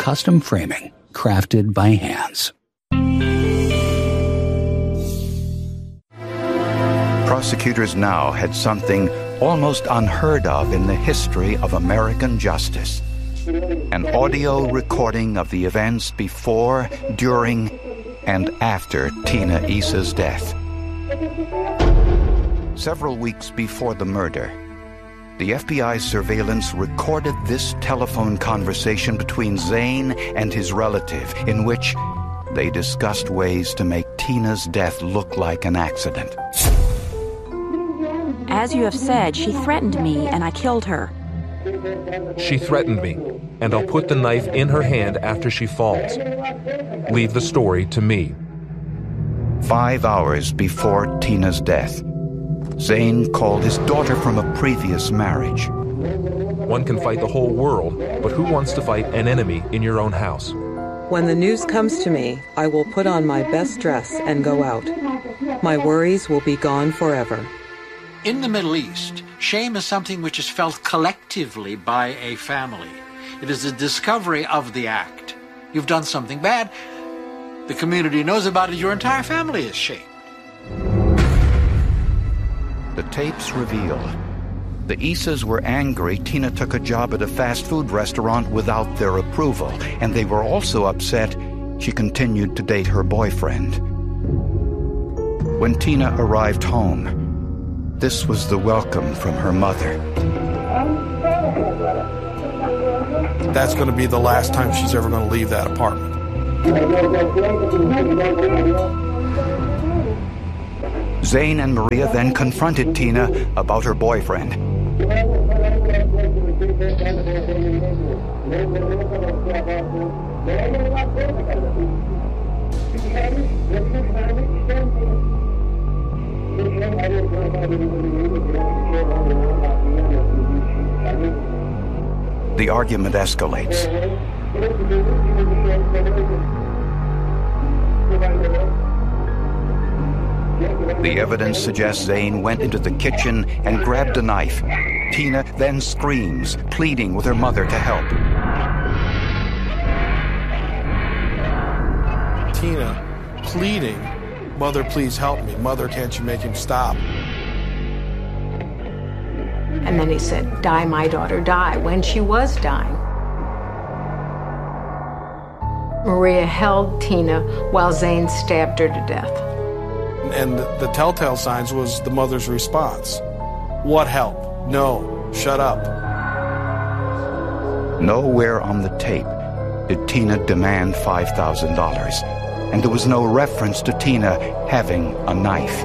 custom framing crafted by hands. Prosecutors now had something almost unheard of in the history of American justice. An audio recording of the events before, during, and after Tina Issa's death. Several weeks before the murder, the FBI's surveillance recorded this telephone conversation between Zane and his relative, in which they discussed ways to make Tina's death look like an accident. As you have said, she threatened me and I killed her. She threatened me, and I'll put the knife in her hand after she falls. Leave the story to me. 5 hours before Tina's death, Zane called his daughter from a previous marriage. One can fight the whole world, but who wants to fight an enemy in your own house? When the news comes to me, I will put on my best dress and go out. My worries will be gone forever. In the Middle East, shame is something which is felt collectively by a family. It is the discovery of the act. You've done something bad. The community knows about it. Your entire family is shamed. The tapes reveal the Issas were angry Tina took a job at a fast food restaurant without their approval, and they were also upset she continued to date her boyfriend. When Tina arrived home, this was the welcome from her mother. That's going to be the last time she's ever going to leave that apartment. Zane and Maria then confronted Tina about her boyfriend. The argument escalates. The evidence suggests Zane went into the kitchen and grabbed a knife. Tina then screams, pleading with her mother to help. Tina pleading, "Mother, please help me. Mother, can't you make him stop?" And then he said, "Die, my daughter, die," when she was dying. Maria held Tina while Zane stabbed her to death. And the telltale signs was the mother's response. What help? No. Shut up. Nowhere on the tape did Tina demand $5,000, and there was no reference to Tina having a knife.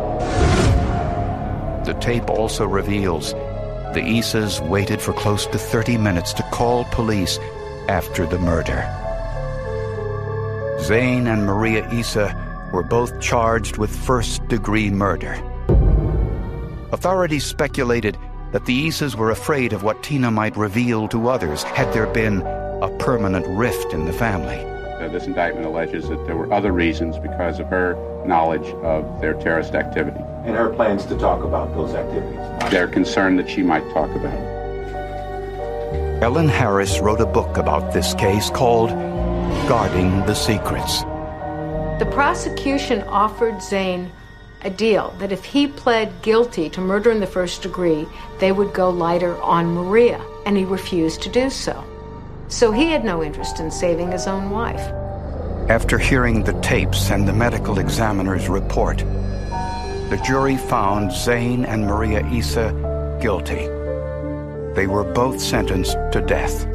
The tape also reveals the Issas waited for close to 30 minutes to call police after the murder. Zane and Maria Issa were both charged with first-degree murder. Authorities speculated that the Issas were afraid of what Tina might reveal to others had there been a permanent rift in the family. This indictment alleges that there were other reasons because of her knowledge of their terrorist activity. And her plans to talk about those activities. They're concerned that she might talk about it. Ellen Harris wrote a book about this case called Guarding the Secrets. The prosecution offered Zane a deal that if he pled guilty to murder in the first degree, they would go lighter on Maria, and he refused to do so. So he had no interest in saving his own wife. After hearing the tapes and the medical examiner's report, the jury found Zane and Maria Issa guilty. They were both sentenced to death.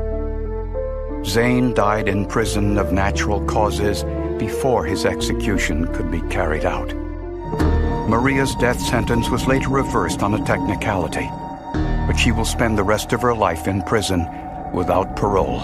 Zane died in prison of natural causes before his execution could be carried out. Maria's death sentence was later reversed on a technicality, but she will spend the rest of her life in prison without parole.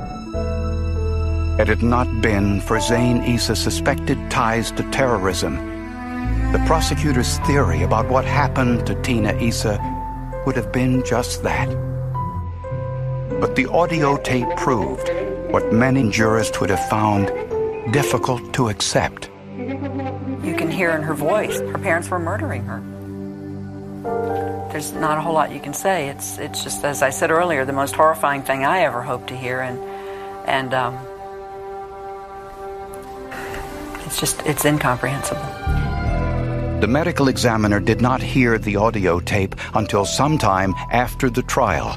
Had it not been for Zane Issa's suspected ties to terrorism, the prosecutor's theory about what happened to Tina Issa would have been just that. But the audio tape proved what many jurists would have found difficult to accept. You can hear in her voice, her parents were murdering her. There's not a whole lot you can say. It's just, as I said earlier, the most horrifying thing I ever hope to hear. And And it's incomprehensible. The medical examiner did not hear the audio tape until sometime after the trial.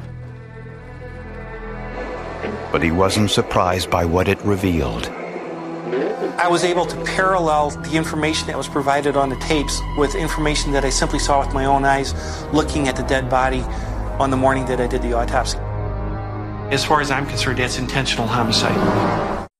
But he wasn't surprised by what it revealed. I was able to parallel the information that was provided on the tapes with information that I simply saw with my own eyes looking at the dead body on the morning that I did the autopsy. As far as I'm concerned, that's intentional homicide.